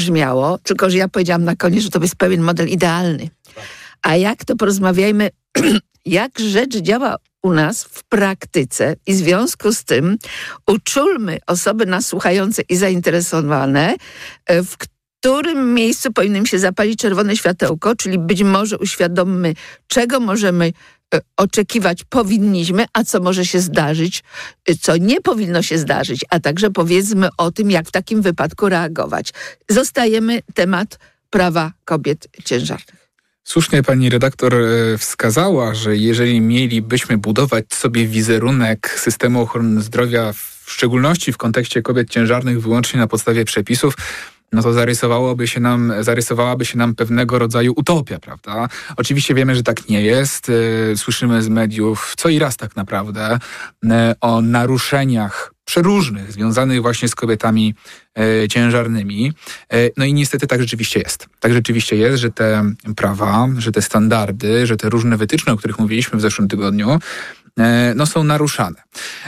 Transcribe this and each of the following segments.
brzmiało, tylko że ja powiedziałam na koniec, że to jest pewien model idealny. A jak to porozmawiajmy, jak rzecz działa u nas w praktyce i w związku z tym uczulmy osoby nas słuchające i zainteresowane, w którym miejscu powinnym się zapalić czerwone światełko, czyli być może uświadommy, czego możemy oczekiwać powinniśmy, a co może się zdarzyć, co nie powinno się zdarzyć, a także powiedzmy o tym, jak w takim wypadku reagować. Zostajemy temat prawa kobiet ciężarnych. Słusznie pani redaktor wskazała, że jeżeli mielibyśmy budować sobie wizerunek systemu ochrony zdrowia, w szczególności w kontekście kobiet ciężarnych, wyłącznie na podstawie przepisów, no to zarysowałaby się nam pewnego rodzaju utopia, prawda? Oczywiście wiemy, że tak nie jest. Słyszymy z mediów co i raz tak naprawdę o naruszeniach przeróżnych, związanych właśnie z kobietami ciężarnymi. No i niestety tak rzeczywiście jest. Tak rzeczywiście jest, że te prawa, że te standardy, że te różne wytyczne, o których mówiliśmy w zeszłym tygodniu, no są naruszane.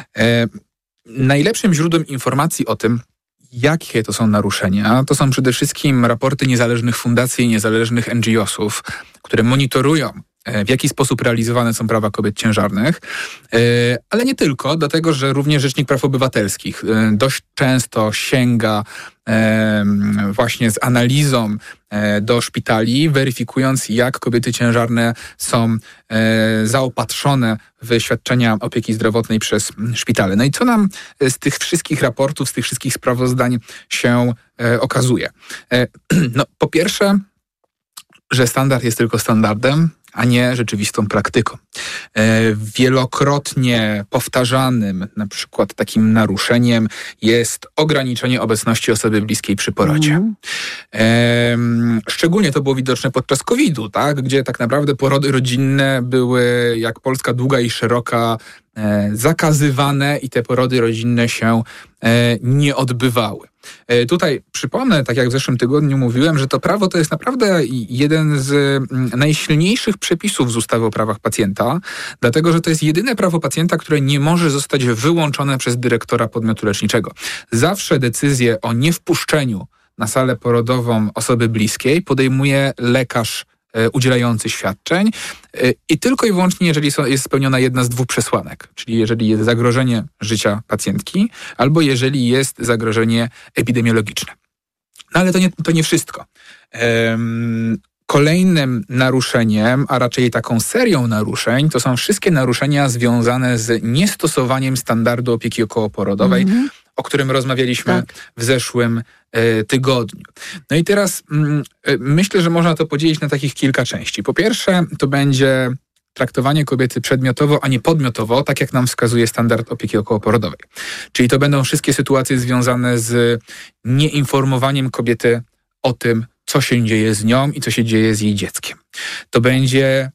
Najlepszym źródłem informacji o tym, jakie to są naruszenia, to są przede wszystkim raporty niezależnych fundacji i niezależnych NGO-sów, które monitorują, w jaki sposób realizowane są prawa kobiet ciężarnych, ale nie tylko, dlatego że również Rzecznik Praw Obywatelskich dość często sięga właśnie z analizą do szpitali, weryfikując, jak kobiety ciężarne są zaopatrzone w świadczenia opieki zdrowotnej przez szpitale. No i co nam z tych wszystkich raportów, z tych wszystkich sprawozdań się okazuje? No, po pierwsze, że standard jest tylko standardem, a nie rzeczywistą praktyką. Wielokrotnie powtarzanym na przykład takim naruszeniem jest ograniczenie obecności osoby bliskiej przy porodzie. Szczególnie to było widoczne podczas COVID-u, tak? Gdzie tak naprawdę porody rodzinne były jak Polska długa i szeroka zakazywane i te porody rodzinne się nie odbywały. Tutaj przypomnę, tak jak w zeszłym tygodniu mówiłem, że to prawo to jest naprawdę jeden z najsilniejszych przepisów z ustawy o prawach pacjenta, dlatego że to jest jedyne prawo pacjenta, które nie może zostać wyłączone przez dyrektora podmiotu leczniczego. Zawsze decyzję o niewpuszczeniu na salę porodową osoby bliskiej podejmuje lekarz udzielający świadczeń i tylko i wyłącznie, jeżeli jest spełniona jedna z dwóch przesłanek, czyli jeżeli jest zagrożenie życia pacjentki albo jeżeli jest zagrożenie epidemiologiczne. No ale to nie wszystko. Kolejnym naruszeniem, a raczej taką serią naruszeń, to są wszystkie naruszenia związane z niestosowaniem standardu opieki okołoporodowej, o którym rozmawialiśmy w zeszłym tygodniu. No i teraz myślę, że można to podzielić na takich kilka części. Po pierwsze, to będzie traktowanie kobiety przedmiotowo, a nie podmiotowo, tak jak nam wskazuje standard opieki okołoporodowej. Czyli to będą wszystkie sytuacje związane z nieinformowaniem kobiety o tym, co się dzieje z nią i co się dzieje z jej dzieckiem. To będzie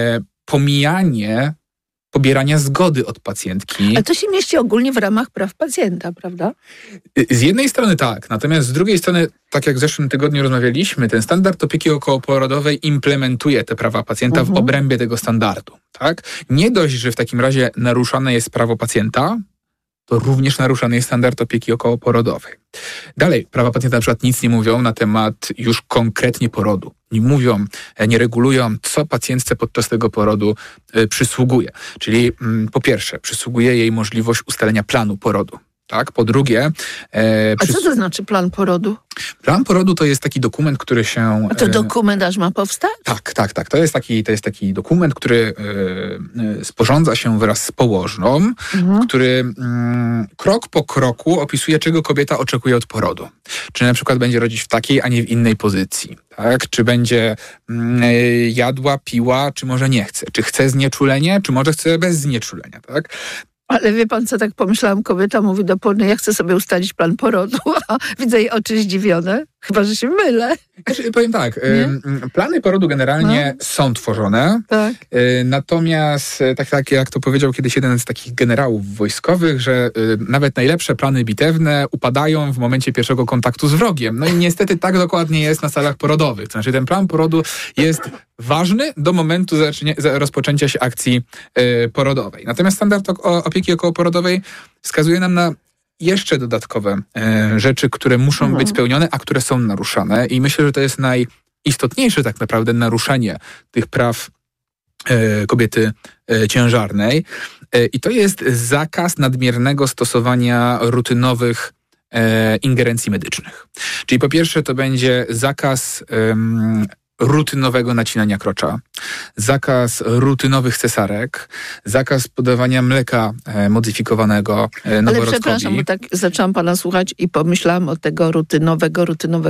pomijanie pobierania zgody od pacjentki. A to się mieści ogólnie w ramach praw pacjenta, prawda? Z jednej strony tak, natomiast z drugiej strony, tak jak w zeszłym tygodniu rozmawialiśmy, ten standard opieki okołoporodowej implementuje te prawa pacjenta w obrębie tego standardu. Tak? Nie dość, że w takim razie naruszane jest prawo pacjenta, to również naruszany jest standard opieki okołoporodowej. Dalej, prawa pacjenta na przykład nic nie mówią na temat już konkretnie porodu. Nie mówią, nie regulują, co pacjentce podczas tego porodu przysługuje. Czyli po pierwsze, przysługuje jej możliwość ustalenia planu porodu. Tak? Po drugie... A co to znaczy plan porodu? Plan porodu to jest taki dokument, który się... A to dokument aż ma powstać? Tak. To jest taki dokument, który sporządza się wraz z położną, który krok po kroku opisuje, czego kobieta oczekuje od porodu. Czy na przykład będzie rodzić w takiej, a nie w innej pozycji. Tak? Czy będzie jadła, piła, czy może nie chce. Czy chce znieczulenie, czy może chce bez znieczulenia. Tak? Ale wie pan, co tak pomyślałam? Kobieta mówi do porny, ja chcę sobie ustalić plan porodu, a widzę jej oczy zdziwione. Chyba, że się mylę. Powiem tak, plany porodu generalnie są tworzone, natomiast tak jak to powiedział kiedyś jeden z takich generałów wojskowych, że nawet najlepsze plany bitewne upadają w momencie pierwszego kontaktu z wrogiem. No i niestety tak dokładnie jest na salach porodowych. To znaczy ten plan porodu jest ważny do momentu rozpoczęcia się akcji porodowej. Natomiast standard opieki okołoporodowej wskazuje nam na jeszcze dodatkowe rzeczy, które muszą być spełnione, a które są naruszane. I myślę, że to jest najistotniejsze tak naprawdę naruszenie tych praw kobiety ciężarnej. I to jest zakaz nadmiernego stosowania rutynowych ingerencji medycznych. Czyli po pierwsze to będzie zakaz rutynowego nacinania krocza, zakaz rutynowych cesarek, zakaz podawania mleka modyfikowanego noworodkowi. Ale przepraszam, bo tak zaczęłam pana słuchać i pomyślałam o tego rutynowego,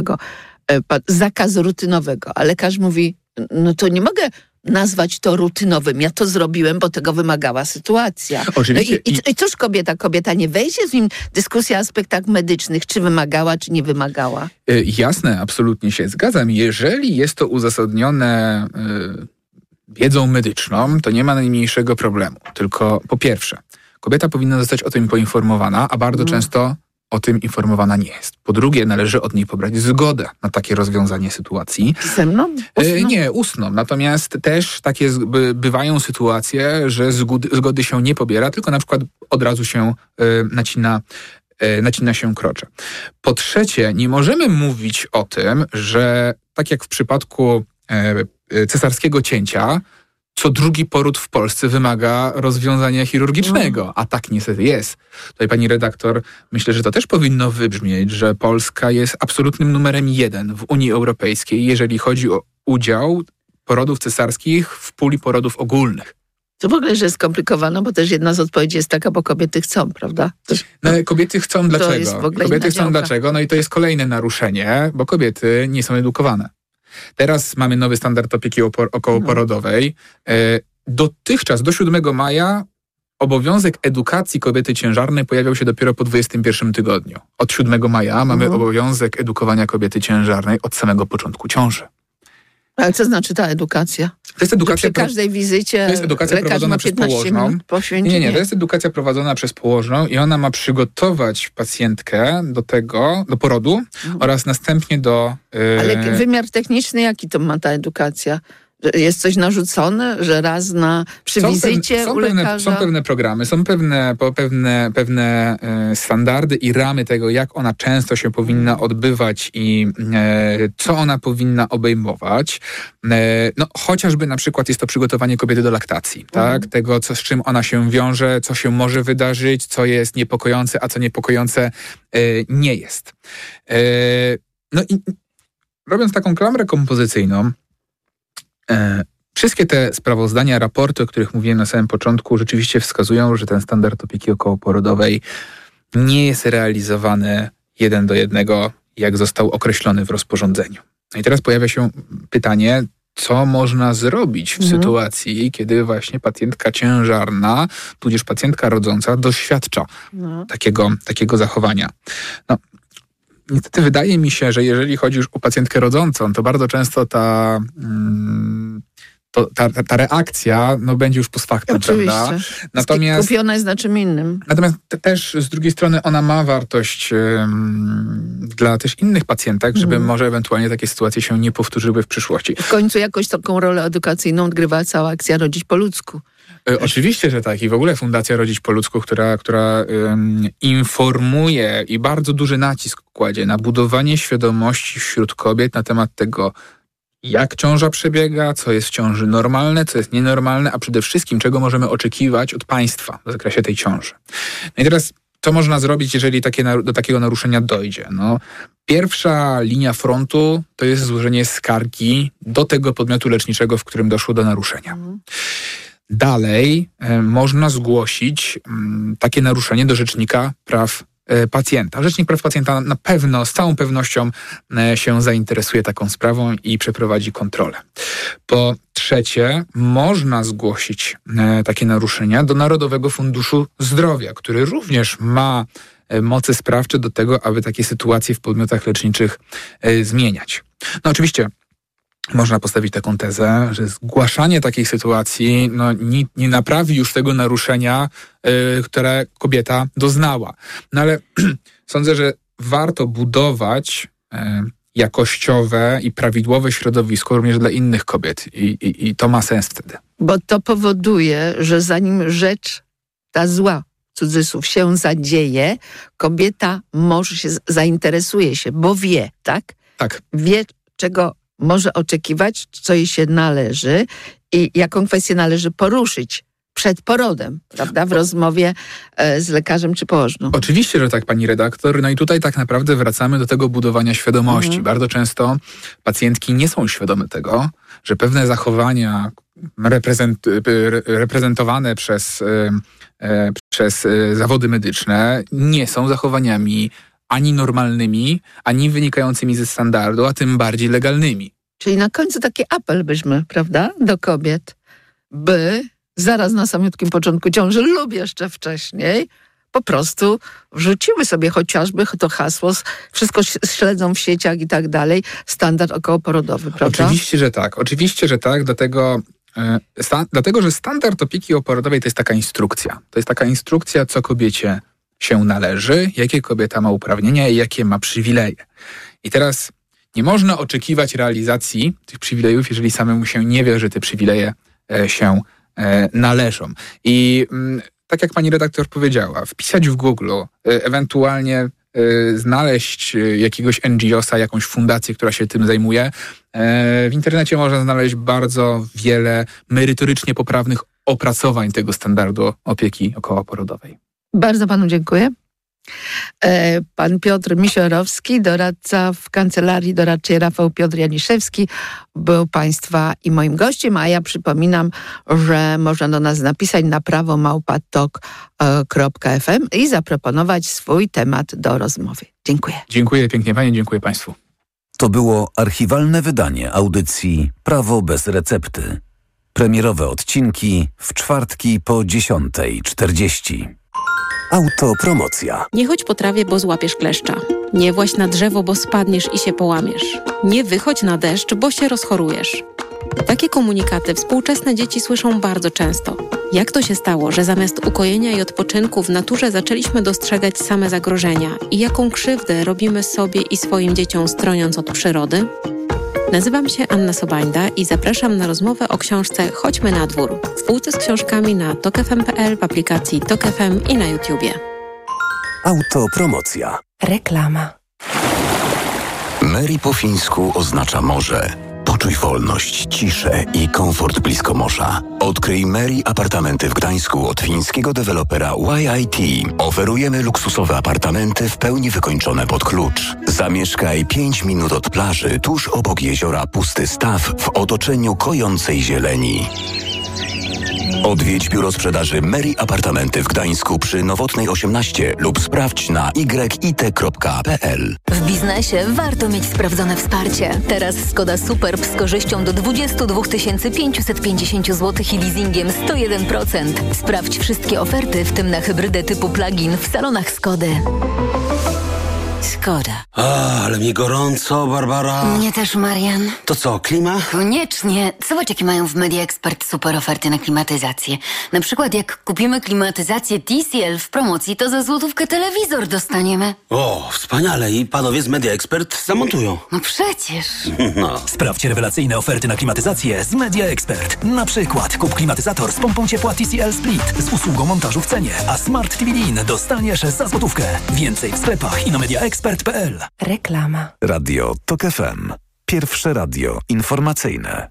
zakaz rutynowego. A lekarz mówi, no to nie mogę nazwać to rutynowym. Ja to zrobiłem, bo tego wymagała sytuacja. Oczywiście. No i cóż kobieta? Kobieta nie wejdzie z nim dyskusja o aspektach medycznych, czy wymagała, czy nie wymagała? Jasne, absolutnie się zgadzam. Jeżeli jest to uzasadnione wiedzą medyczną, to nie ma najmniejszego problemu. Tylko po pierwsze, kobieta powinna zostać o tym poinformowana, a bardzo często o tym informowana nie jest. Po drugie, należy od niej pobrać zgodę na takie rozwiązanie sytuacji. Pisemną? Nie, ustną. Natomiast też takie bywają sytuacje, że zgody się nie pobiera, tylko na przykład od razu się nacina się krocze. Po trzecie, nie możemy mówić o tym, że tak jak w przypadku cesarskiego cięcia, co drugi poród w Polsce wymaga rozwiązania chirurgicznego, a tak niestety jest. Tutaj pani redaktor, myślę, że to też powinno wybrzmieć, że Polska jest absolutnym numerem 1 w Unii Europejskiej, jeżeli chodzi o udział porodów cesarskich w puli porodów ogólnych. To w ogóle, że jest skomplikowane, bo też jedna z odpowiedzi jest taka, bo kobiety chcą, prawda? Kobiety chcą dlaczego? Kobiety chcą dlaczego? No i to jest kolejne naruszenie, bo kobiety nie są edukowane. Teraz mamy nowy standard opieki okołoporodowej. Dotychczas, do 7 maja, obowiązek edukacji kobiety ciężarnej pojawiał się dopiero po 21 tygodniu. Od 7 maja mamy obowiązek edukowania kobiety ciężarnej od samego początku ciąży. Ale co znaczy ta edukacja? To jest edukacja przy każdej wizycie to jest edukacja prowadzona przez położną. Nie, to jest edukacja prowadzona przez położną i ona ma przygotować pacjentkę do porodu oraz następnie do... Ale wymiar techniczny, jaki to ma ta edukacja? Jest coś narzucone, że raz przy wizycie u lekarza? Są pewne programy, są pewne standardy i ramy tego, jak ona często się powinna odbywać i co ona powinna obejmować. No, chociażby na przykład jest to przygotowanie kobiety do laktacji, tak? Tego, z czym ona się wiąże, co się może wydarzyć, co jest niepokojące, a co niepokojące nie jest. No i robiąc taką klamrę kompozycyjną, wszystkie te sprawozdania, raporty, o których mówiłem na samym początku, rzeczywiście wskazują, że ten standard opieki okołoporodowej nie jest realizowany 1 do 1, jak został określony w rozporządzeniu. No i teraz pojawia się pytanie, co można zrobić w sytuacji, kiedy właśnie pacjentka ciężarna, tudzież pacjentka rodząca doświadcza takiego zachowania. No, niestety wydaje mi się, że jeżeli chodzi już o pacjentkę rodzącą, to bardzo często ta reakcja będzie już post factum, oczywiście, prawda? Natomiast kupiona jest na czym innym. Natomiast też z drugiej strony ona ma wartość dla też innych pacjentek, żeby może ewentualnie takie sytuacje się nie powtórzyły w przyszłości. W końcu jakoś taką rolę edukacyjną odgrywa cała akcja Rodzić po ludzku. Oczywiście, że tak. I w ogóle Fundacja Rodzić po ludzku, która informuje i bardzo duży nacisk kładzie na budowanie świadomości wśród kobiet na temat tego, jak ciąża przebiega, co jest w ciąży normalne, co jest nienormalne, a przede wszystkim czego możemy oczekiwać od państwa w zakresie tej ciąży. No i teraz co można zrobić, jeżeli do takiego naruszenia dojdzie? No, pierwsza linia frontu to jest złożenie skargi do tego podmiotu leczniczego, w którym doszło do naruszenia. Dalej można zgłosić takie naruszenie do Rzecznika Praw Pacjenta. Rzecznik Praw Pacjenta na pewno, z całą pewnością się zainteresuje taką sprawą i przeprowadzi kontrolę. Po trzecie, można zgłosić takie naruszenia do Narodowego Funduszu Zdrowia, który również ma moce sprawcze do tego, aby takie sytuacje w podmiotach leczniczych zmieniać. No oczywiście można postawić taką tezę, że zgłaszanie takiej sytuacji nie naprawi już tego naruszenia, które kobieta doznała. No ale sądzę, że warto budować jakościowe i prawidłowe środowisko również dla innych kobiet i to ma sens wtedy. Bo to powoduje, że zanim rzecz ta zła, cudzysłów, się zadzieje, kobieta może się zainteresuje się, bo wie, tak? Tak. Wie, czego może oczekiwać, co jej się należy i jaką kwestię należy poruszyć przed porodem, prawda? W rozmowie z lekarzem czy położną. Oczywiście, że tak, pani redaktor. No i tutaj tak naprawdę wracamy do tego budowania świadomości. Bardzo często pacjentki nie są świadome tego, że pewne zachowania reprezentowane przez zawody medyczne nie są zachowaniami ani normalnymi, ani wynikającymi ze standardu, a tym bardziej legalnymi. Czyli na końcu taki apel byśmy, prawda, do kobiet, by zaraz na samiutkim początku ciąży lub jeszcze wcześniej po prostu wrzuciły sobie chociażby to hasło, wszystko śledzą w sieciach i tak dalej, standard okołoporodowy, prawda? Oczywiście, że tak, dlatego, że standard opieki oporodowej to jest taka instrukcja. To jest taka instrukcja, co kobiecie się należy, jakie kobieta ma uprawnienia i jakie ma przywileje. I teraz nie można oczekiwać realizacji tych przywilejów, jeżeli samemu się nie wie, że te przywileje się należą. I tak jak pani redaktor powiedziała, wpisać w Google, ewentualnie znaleźć jakiegoś NGO-sa, jakąś fundację, która się tym zajmuje. W internecie można znaleźć bardzo wiele merytorycznie poprawnych opracowań tego standardu opieki okołoporodowej. Bardzo panu dziękuję. Pan Piotr Misiorowski, doradca w Kancelarii Doradczej Rafał Piotr Janiszewski, był państwa i moim gościem, a ja przypominam, że można do nas napisać na prawo@tok.fm i zaproponować swój temat do rozmowy. Dziękuję. Dziękuję pięknie pani, dziękuję państwu. To było archiwalne wydanie audycji Prawo bez recepty. Premierowe odcinki w czwartki po 10:40. Autopromocja. Nie chodź po trawie, bo złapiesz kleszcza. Nie właź na drzewo, bo spadniesz i się połamiesz. Nie wychodź na deszcz, bo się rozchorujesz. Takie komunikaty współczesne dzieci słyszą bardzo często. Jak to się stało, że zamiast ukojenia i odpoczynku w naturze zaczęliśmy dostrzegać same zagrożenia i jaką krzywdę robimy sobie i swoim dzieciom stroniąc od przyrody? Nazywam się Anna Sobańda i zapraszam na rozmowę o książce Chodźmy na dwór w półce z książkami na tokfm.pl, w aplikacji Tok FM i na YouTubie. Autopromocja. Reklama. Mary po fińsku oznacza morze. Poczuj wolność, ciszę i komfort blisko morza. Odkryj Mary apartamenty w Gdańsku od fińskiego dewelopera YIT. Oferujemy luksusowe apartamenty w pełni wykończone pod klucz. Zamieszkaj 5 minut od plaży, tuż obok jeziora Pusty Staw w otoczeniu kojącej zieleni. Odwiedź biuro sprzedaży Mary Apartamenty w Gdańsku przy Nowotnej 18 lub sprawdź na yit.pl. W biznesie warto mieć sprawdzone wsparcie. Teraz Skoda Superb z korzyścią do 22 550 zł i leasingiem 101%. Sprawdź wszystkie oferty, w tym na hybrydę typu plug-in w salonach Skody. Skoda. Ale mi gorąco, Barbara. Mnie też, Marian. To co, klima? Koniecznie. Zobacz, jakie mają w Media Expert super oferty na klimatyzację. Na przykład jak kupimy klimatyzację TCL w promocji, to za złotówkę telewizor dostaniemy. O, wspaniale. I panowie z Media Expert zamontują. No przecież. No. Sprawdź rewelacyjne oferty na klimatyzację z Media Expert. Na przykład kup klimatyzator z pompą ciepła TCL Split z usługą montażu w cenie, a Smart TV Lean dostaniesz za złotówkę. Więcej w sklepach i na mediaexpert.pl. Reklama. Radio Tok FM. Pierwsze radio informacyjne.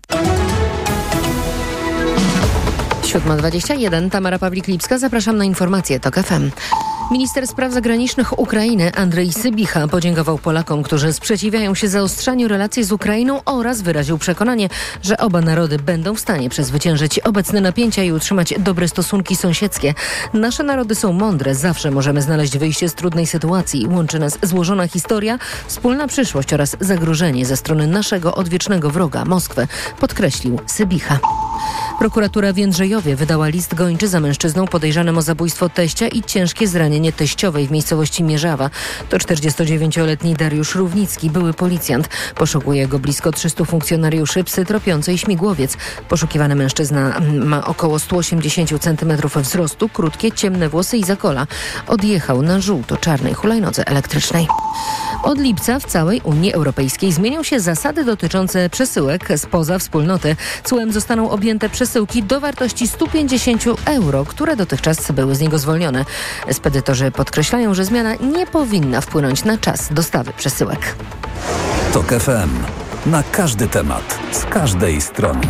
7:21. Tamara Pawlik-Lipska. Zapraszam na informacje Tok FM. Minister spraw zagranicznych Ukrainy Andrzej Sybicha podziękował Polakom, którzy sprzeciwiają się zaostrzaniu relacji z Ukrainą oraz wyraził przekonanie, że oba narody będą w stanie przezwyciężyć obecne napięcia i utrzymać dobre stosunki sąsiedzkie. Nasze narody są mądre, zawsze możemy znaleźć wyjście z trudnej sytuacji. Łączy nas złożona historia, wspólna przyszłość oraz zagrożenie ze strony naszego odwiecznego wroga, Moskwy, podkreślił Sybicha. Prokuratura w Jędrzejowie wydała list gończy za mężczyzną podejrzanym o zabójstwo teścia i ciężkie zranienie teściowej w miejscowości Mierzawa. To 49-letni Dariusz Równicki, były policjant. Poszukuje go blisko 300 funkcjonariuszy, psy tropiące i śmigłowiec. Poszukiwany mężczyzna ma około 180 cm wzrostu, krótkie, ciemne włosy i zakola. Odjechał na żółto-czarnej hulajnodze elektrycznej. Od lipca w całej Unii Europejskiej zmienią się zasady dotyczące przesyłek spoza wspólnoty. Cłem zostaną objęte przesyłki przesyłki do wartości 150 euro, które dotychczas były z niego zwolnione. Spedytorzy podkreślają, że zmiana nie powinna wpłynąć na czas dostawy przesyłek. TOK FM. Na każdy temat, z każdej strony.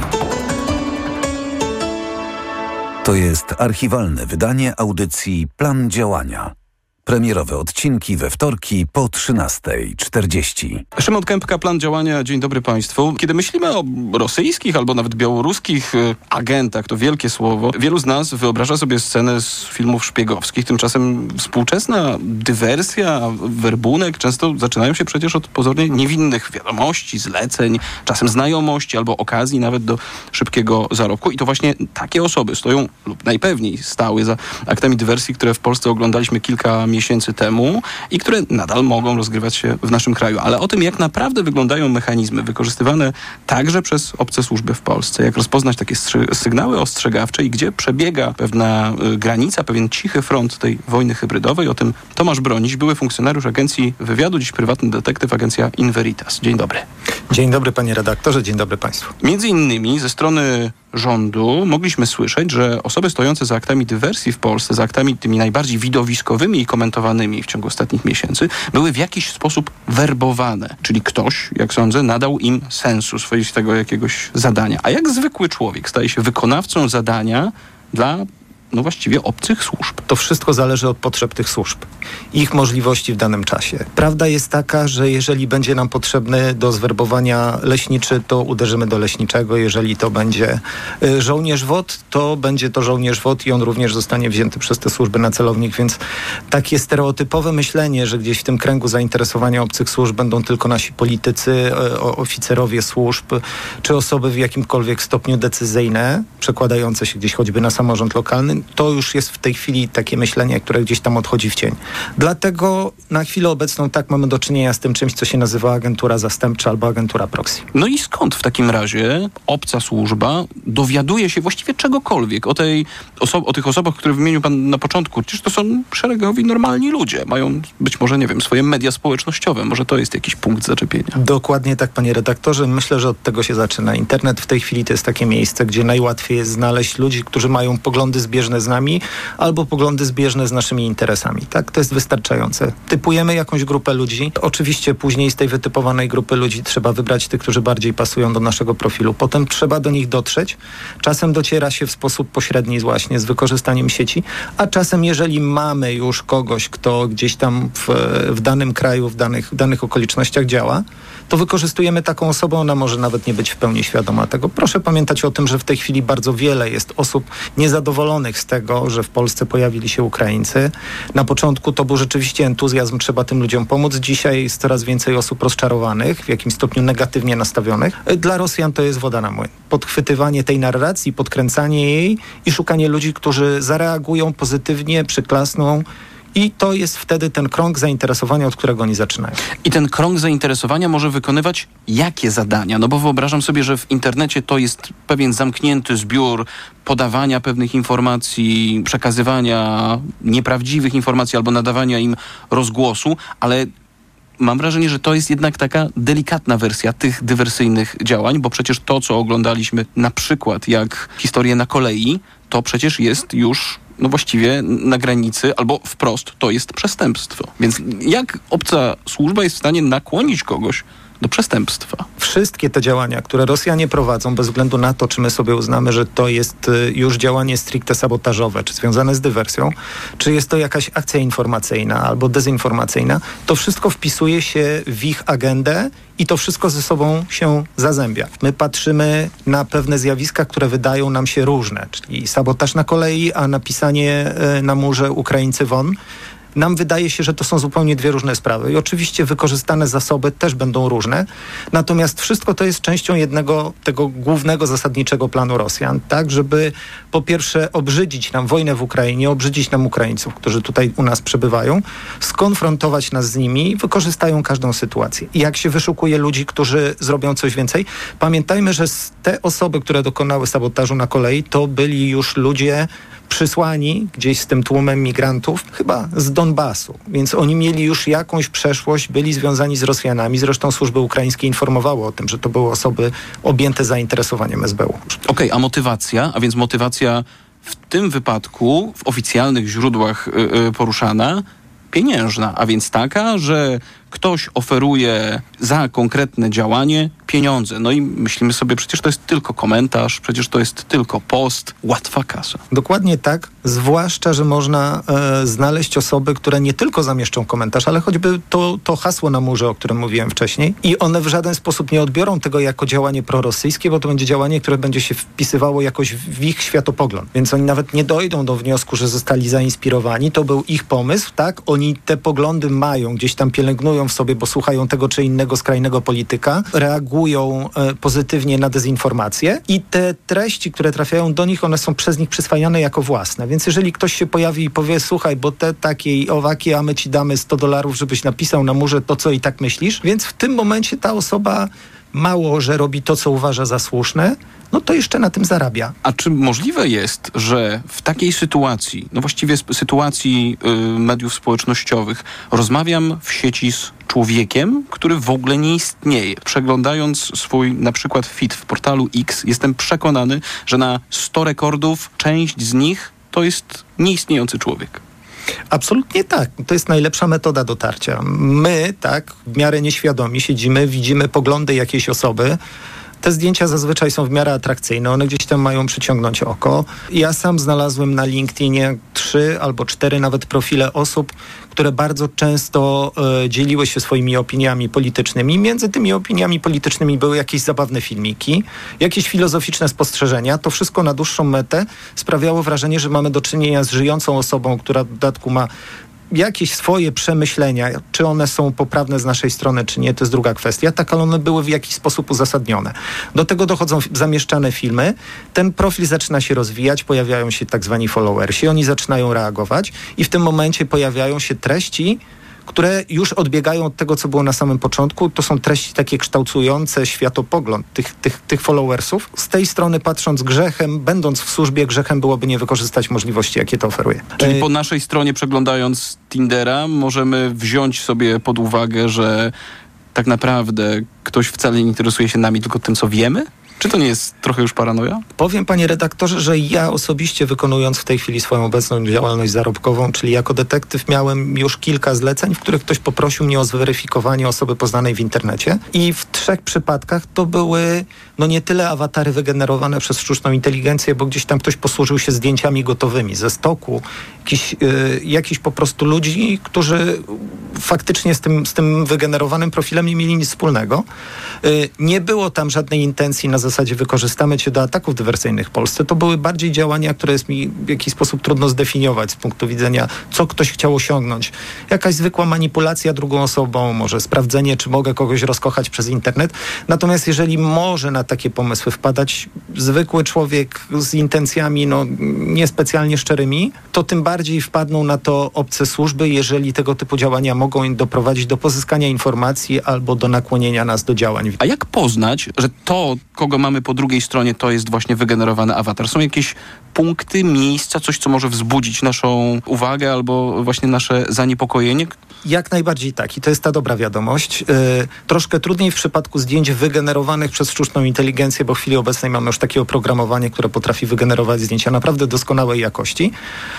To jest archiwalne wydanie audycji Plan Działania. Premierowe odcinki we wtorki po 13:40. Szymon Kępka, Plan Działania. Dzień dobry Państwu. Kiedy myślimy o rosyjskich albo nawet białoruskich agentach, to wielkie słowo, wielu z nas wyobraża sobie scenę z filmów szpiegowskich. Tymczasem współczesna dywersja, werbunek często zaczynają się przecież od pozornie niewinnych wiadomości, zleceń, czasem znajomości albo okazji nawet do szybkiego zarobku. I to właśnie takie osoby stoją lub najpewniej stały za aktami dywersji, które w Polsce oglądaliśmy kilka miesięcy temu i które nadal mogą rozgrywać się w naszym kraju. Ale o tym, jak naprawdę wyglądają mechanizmy wykorzystywane także przez obce służby w Polsce, jak rozpoznać takie sygnały ostrzegawcze i gdzie przebiega pewna granica, pewien cichy front tej wojny hybrydowej. O tym Tomasz Broniś, były funkcjonariusz Agencji Wywiadu, dziś prywatny detektyw, agencja Inveritas. Dzień dobry. Dzień dobry panie redaktorze, dzień dobry państwu. Między innymi ze strony rządu mogliśmy słyszeć, że osoby stojące za aktami dywersji w Polsce, za aktami tymi najbardziej widowiskowymi i komentowanymi w ciągu ostatnich miesięcy, były w jakiś sposób werbowane. Czyli ktoś, jak sądzę, nadał im sensu swoistego jakiegoś zadania. A jak zwykły człowiek staje się wykonawcą zadania dla właściwie obcych służb? To wszystko zależy od potrzeb tych służb, ich możliwości w danym czasie. Prawda jest taka, że jeżeli będzie nam potrzebny do zwerbowania leśniczy, to uderzymy do leśniczego. Jeżeli to będzie żołnierz WOT, to będzie to żołnierz WOT i on również zostanie wzięty przez te służby na celownik, więc takie stereotypowe myślenie, że gdzieś w tym kręgu zainteresowania obcych służb będą tylko nasi politycy, oficerowie służb, czy osoby w jakimkolwiek stopniu decyzyjne, przekładające się gdzieś choćby na samorząd lokalny, to już jest w tej chwili takie myślenie, które gdzieś tam odchodzi w cień. Dlatego na chwilę obecną tak mamy do czynienia z tym czymś, co się nazywa agentura zastępcza albo agentura proxy. No i skąd w takim razie obca służba dowiaduje się właściwie czegokolwiek o tych osobach, które wymienił pan na początku? Przecież to są szeregowi normalni ludzie. Mają być może, nie wiem, swoje media społecznościowe. Może to jest jakiś punkt zaczepienia. Dokładnie tak, panie redaktorze. Myślę, że od tego się zaczyna. Internet w tej chwili to jest takie miejsce, gdzie najłatwiej jest znaleźć ludzi, którzy mają poglądy zbieżne z nami albo poglądy zbieżne z naszymi interesami. Tak, to jest wystarczające. Typujemy jakąś grupę ludzi. Oczywiście później z tej wytypowanej grupy ludzi trzeba wybrać tych, którzy bardziej pasują do naszego profilu. Potem trzeba do nich dotrzeć. Czasem dociera się w sposób pośredni właśnie z wykorzystaniem sieci, a czasem jeżeli mamy już kogoś, kto gdzieś tam w danym kraju, w danych okolicznościach działa, to wykorzystujemy taką osobę, ona może nawet nie być w pełni świadoma tego. Proszę pamiętać o tym, że w tej chwili bardzo wiele jest osób niezadowolonych z tego, że w Polsce pojawili się Ukraińcy. Na początku to był rzeczywiście entuzjazm, trzeba tym ludziom pomóc. Dzisiaj jest coraz więcej osób rozczarowanych, w jakimś stopniu negatywnie nastawionych. Dla Rosjan to jest woda na młyn. Podchwytywanie tej narracji, podkręcanie jej i szukanie ludzi, którzy zareagują pozytywnie, przyklasną. I to jest wtedy ten krąg zainteresowania, od którego oni zaczynają. I ten krąg zainteresowania może wykonywać jakie zadania? No bo wyobrażam sobie, że w internecie to jest pewien zamknięty zbiór podawania pewnych informacji, przekazywania nieprawdziwych informacji albo nadawania im rozgłosu, ale mam wrażenie, że to jest jednak taka delikatna wersja tych dywersyjnych działań, bo przecież to, co oglądaliśmy, na przykład jak historię na kolei, to przecież jest już właściwie na granicy, albo wprost to jest przestępstwo. Więc jak obca służba jest w stanie nakłonić kogoś do przestępstwa? Wszystkie te działania, które Rosjanie prowadzą, bez względu na to, czy my sobie uznamy, że to jest już działanie stricte sabotażowe, czy związane z dywersją, czy jest to jakaś akcja informacyjna albo dezinformacyjna, to wszystko wpisuje się w ich agendę i to wszystko ze sobą się zazębia. My patrzymy na pewne zjawiska, które wydają nam się różne, czyli sabotaż na kolei, a napisanie na murze Ukraińcy won. Nam wydaje się, że to są zupełnie dwie różne sprawy. I oczywiście wykorzystane zasoby też będą różne. Natomiast wszystko to jest częścią jednego, tego głównego, zasadniczego planu Rosjan. Tak, żeby po pierwsze obrzydzić nam wojnę w Ukrainie, obrzydzić nam Ukraińców, którzy tutaj u nas przebywają, skonfrontować nas z nimi, wykorzystają każdą sytuację. I jak się wyszukuje ludzi, którzy zrobią coś więcej, pamiętajmy, że te osoby, które dokonały sabotażu na kolei, to byli już ludzie przysłani gdzieś z tym tłumem migrantów, chyba z Donbasu. Więc oni mieli już jakąś przeszłość, byli związani z Rosjanami. Zresztą służby ukraińskie informowały o tym, że to były osoby objęte zainteresowaniem SBU. Okej, a motywacja? A więc motywacja w tym wypadku w oficjalnych źródłach poruszana pieniężna, a więc taka, że ktoś oferuje za konkretne działanie pieniądze. No i myślimy sobie, przecież to jest tylko komentarz, przecież to jest tylko post, łatwa kasa. Dokładnie tak, zwłaszcza, że można znaleźć osoby, które nie tylko zamieszczą komentarz, ale choćby to hasło na murze, o którym mówiłem wcześniej, i one w żaden sposób nie odbiorą tego jako działanie prorosyjskie, bo to będzie działanie, które będzie się wpisywało jakoś w ich światopogląd. Więc oni nawet nie dojdą do wniosku, że zostali zainspirowani. To był ich pomysł, tak? Oni te poglądy mają, gdzieś tam pielęgnują w sobie, bo słuchają tego czy innego skrajnego polityka, reagują pozytywnie na dezinformację i te treści, które trafiają do nich, one są przez nich przyswajane jako własne. Więc jeżeli ktoś się pojawi i powie, słuchaj, bo te takie i owakie, a my ci damy $100, żebyś napisał na murze to, co i tak myślisz, więc w tym momencie ta osoba mało, że robi to, co uważa za słuszne, no to jeszcze na tym zarabia. A czy możliwe jest, że w takiej sytuacji, no właściwie sytuacji mediów społecznościowych, rozmawiam w sieci z człowiekiem, który w ogóle nie istnieje. Przeglądając swój na przykład feed w portalu X, jestem przekonany, że na 100 rekordów część z nich to jest nieistniejący człowiek. Absolutnie tak. To jest najlepsza metoda dotarcia. My, tak, w miarę nieświadomi siedzimy, widzimy poglądy jakiejś osoby. Te zdjęcia zazwyczaj są w miarę atrakcyjne, one gdzieś tam mają przyciągnąć oko. Ja sam znalazłem na LinkedInie 3 albo 4 nawet profile osób, które bardzo często dzieliły się swoimi opiniami politycznymi. Między tymi opiniami politycznymi były jakieś zabawne filmiki, jakieś filozoficzne spostrzeżenia. To wszystko na dłuższą metę sprawiało wrażenie, że mamy do czynienia z żyjącą osobą, która w dodatku ma jakieś swoje przemyślenia, czy one są poprawne z naszej strony, czy nie, to jest druga kwestia, tak, ale one były w jakiś sposób uzasadnione. Do tego dochodzą zamieszczane filmy, ten profil zaczyna się rozwijać, pojawiają się tak zwani followersi, oni zaczynają reagować i w tym momencie pojawiają się treści, które już odbiegają od tego, co było na samym początku. To są treści takie kształtujące światopogląd tych followersów. Z tej strony patrząc grzechem, będąc w służbie, grzechem byłoby nie wykorzystać możliwości, jakie to oferuje. Czyli po naszej stronie, przeglądając Tindera, możemy wziąć sobie pod uwagę, że tak naprawdę ktoś wcale nie interesuje się nami, tylko tym, co wiemy? Czy to nie jest trochę już paranoja? Powiem, panie redaktorze, że ja osobiście, wykonując w tej chwili swoją obecną działalność zarobkową, czyli jako detektyw, miałem już kilka zleceń, w których ktoś poprosił mnie o zweryfikowanie osoby poznanej w internecie i w 3 przypadkach to były nie tyle awatary wygenerowane przez sztuczną inteligencję, bo gdzieś tam ktoś posłużył się zdjęciami gotowymi ze stoku, jakiś po prostu ludzi, którzy faktycznie z tym wygenerowanym profilem nie mieli nic wspólnego. Nie było tam żadnej intencji na zasadzie wykorzystamy cię do ataków dywersyjnych w Polsce. To były bardziej działania, które jest mi w jakiś sposób trudno zdefiniować z punktu widzenia, co ktoś chciał osiągnąć. Jakaś zwykła manipulacja drugą osobą, może sprawdzenie, czy mogę kogoś rozkochać przez internet. Natomiast jeżeli może na takie pomysły wpadać zwykły człowiek z intencjami niespecjalnie szczerymi, to tym bardziej wpadną na to obce służby, jeżeli tego typu działania mogą im doprowadzić do pozyskania informacji albo do nakłonienia nas do działań. A jak poznać, że to, kogo mamy po drugiej stronie, to jest właśnie wygenerowany awatar? Są jakieś punkty, miejsca, coś, co może wzbudzić naszą uwagę albo właśnie nasze zaniepokojenie? Jak najbardziej tak. I to jest ta dobra wiadomość. Troszkę trudniej w przypadku zdjęć wygenerowanych przez sztuczną inteligencję, bo w chwili obecnej mamy już takie oprogramowanie, które potrafi wygenerować zdjęcia naprawdę doskonałej jakości.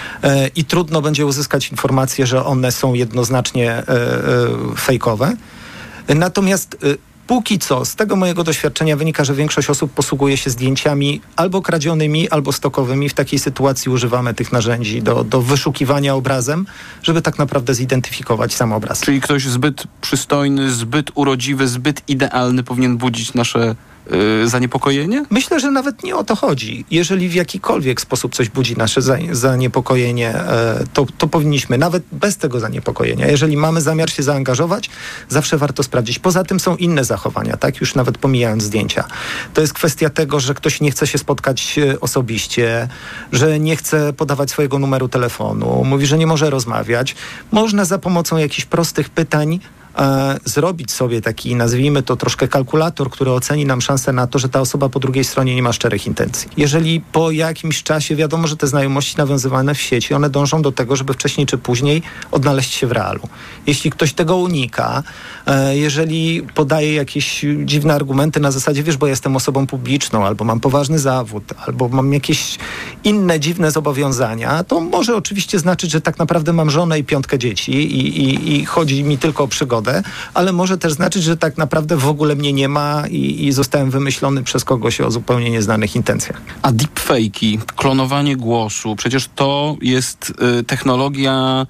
I trudno będzie uzyskać informację, że one są jednoznacznie fejkowe. Natomiast póki co, z tego mojego doświadczenia wynika, że większość osób posługuje się zdjęciami albo kradzionymi, albo stokowymi. W takiej sytuacji używamy tych narzędzi do wyszukiwania obrazem, żeby tak naprawdę zidentyfikować sam obraz. Czyli ktoś zbyt przystojny, zbyt urodziwy, zbyt idealny powinien budzić nasze zaniepokojenie? Myślę, że nawet nie o to chodzi. Jeżeli w jakikolwiek sposób coś budzi nasze zaniepokojenie, to powinniśmy, nawet bez tego zaniepokojenia, jeżeli mamy zamiar się zaangażować, zawsze warto sprawdzić. Poza tym są inne zachowania, tak? Już nawet pomijając zdjęcia. To jest kwestia tego, że ktoś nie chce się spotkać osobiście, że nie chce podawać swojego numeru telefonu, mówi, że nie może rozmawiać. Można za pomocą jakichś prostych pytań zrobić sobie taki, nazwijmy to troszkę kalkulator, który oceni nam szansę na to, że ta osoba po drugiej stronie nie ma szczerych intencji. Jeżeli po jakimś czasie wiadomo, że te znajomości nawiązywane w sieci, one dążą do tego, żeby wcześniej czy później odnaleźć się w realu. Jeśli ktoś tego unika, jeżeli podaje jakieś dziwne argumenty na zasadzie, wiesz, bo jestem osobą publiczną, albo mam poważny zawód, albo mam jakieś inne dziwne zobowiązania, to może oczywiście znaczyć, że tak naprawdę mam żonę i 5 dzieci i chodzi mi tylko o przygodę, ale może też znaczyć, że tak naprawdę w ogóle mnie nie ma i zostałem wymyślony przez kogoś o zupełnie nieznanych intencjach. A deepfake'i, klonowanie głosu, przecież to jest technologia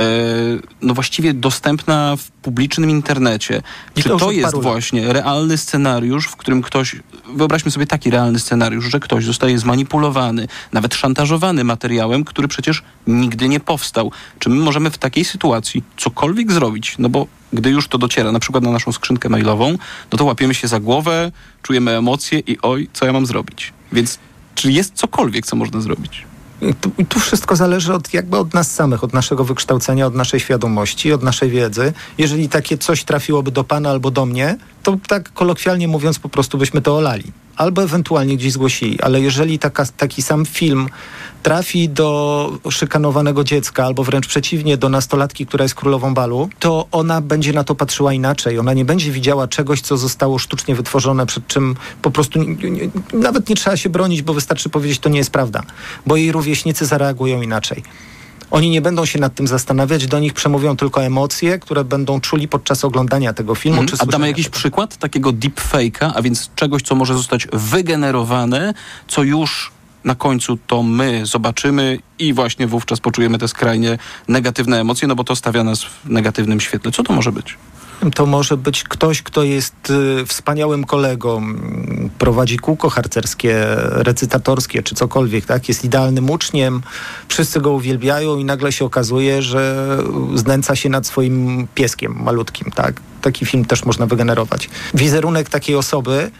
no właściwie dostępna w publicznym internecie. Czy to jest właśnie realny scenariusz, w którym ktoś, wyobraźmy sobie taki realny scenariusz, że ktoś zostaje zmanipulowany, nawet szantażowany materiałem, który przecież nigdy nie powstał. Czy my możemy w takiej sytuacji cokolwiek zrobić? No bo gdy już to dociera, na przykład na naszą skrzynkę mailową, no to łapiemy się za głowę, czujemy emocje i oj, co ja mam zrobić? Więc czy jest cokolwiek, co można zrobić? Tu wszystko zależy od nas samych, od naszego wykształcenia, od naszej świadomości, od naszej wiedzy. Jeżeli takie coś trafiłoby do pana albo do mnie, to tak kolokwialnie mówiąc po prostu byśmy to olali. Albo ewentualnie gdzieś zgłosili. Ale jeżeli taki sam film trafi do szykanowanego dziecka, albo wręcz przeciwnie, do nastolatki, która jest królową balu, to ona będzie na to patrzyła inaczej. Ona nie będzie widziała czegoś, co zostało sztucznie wytworzone, przed czym po prostu nawet nie trzeba się bronić, bo wystarczy powiedzieć, to nie jest prawda. Bo jej rówieśnicy zareagują inaczej. Oni nie będą się nad tym zastanawiać, do nich przemówią tylko emocje, które będą czuli podczas oglądania tego filmu. A damy jakiś przykład takiego deepfake'a, a więc czegoś, co może zostać wygenerowane, co już na końcu to my zobaczymy i właśnie wówczas poczujemy te skrajnie negatywne emocje, no bo to stawia nas w negatywnym świetle. Co to może być? To może być ktoś, kto jest wspaniałym kolegą, prowadzi kółko harcerskie, recytatorskie czy cokolwiek, tak? Jest idealnym uczniem, wszyscy go uwielbiają i nagle się okazuje, że znęca się nad swoim pieskiem malutkim, tak? Taki film też można wygenerować. Wizerunek takiej osoby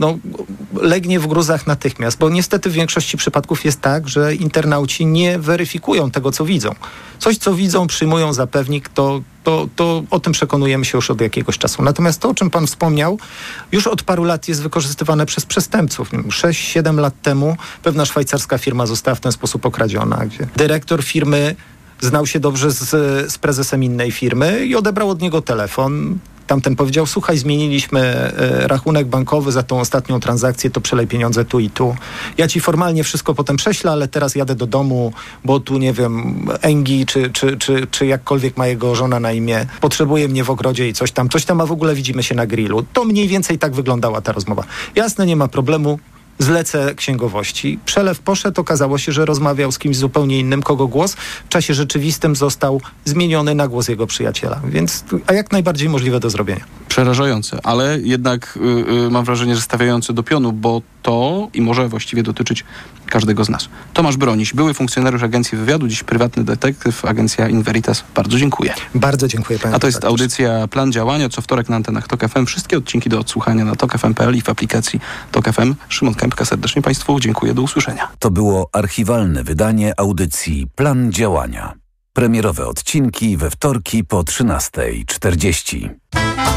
legnie w gruzach natychmiast, bo niestety w większości przypadków jest tak, że internauci nie weryfikują tego, co widzą. Coś, co widzą, przyjmują za pewnik, to o tym przekonujemy się już od jakiegoś czasu. Natomiast to, o czym pan wspomniał, już od paru lat jest wykorzystywane przez przestępców. 6-7 lat temu pewna szwajcarska firma została w ten sposób okradziona, gdzie dyrektor firmy znał się dobrze z prezesem innej firmy i odebrał od niego telefon. Tamten powiedział, słuchaj, zmieniliśmy rachunek bankowy za tą ostatnią transakcję, to przelej pieniądze tu i tu. Ja ci formalnie wszystko potem prześlę, ale teraz jadę do domu, bo tu, nie wiem, Engi czy jakkolwiek ma jego żona na imię, potrzebuje mnie w ogrodzie i coś tam, a w ogóle widzimy się na grillu. To mniej więcej tak wyglądała ta rozmowa. Jasne, nie ma problemu. Zlecę księgowości. Przelew poszedł, okazało się, że rozmawiał z kimś zupełnie innym, kogo głos w czasie rzeczywistym został zmieniony na głos jego przyjaciela. Więc, a jak najbardziej możliwe do zrobienia. Przerażające, ale jednak mam wrażenie, że stawiające do pionu, bo to i może właściwie dotyczyć każdego z nas. Tomasz Broniś, były funkcjonariusz Agencji Wywiadu, dziś prywatny detektyw, agencja Inveritas. Bardzo dziękuję. Bardzo dziękuję panie. A to jest audycja Plan Działania, co wtorek na antenach TOK FM. Wszystkie odcinki do odsłuchania na tokfm.pl i w aplikacji TOK FM. Szymon Kępka, serdecznie Państwu dziękuję, do usłyszenia. To było archiwalne wydanie audycji Plan Działania. Premierowe odcinki we wtorki po 13:40.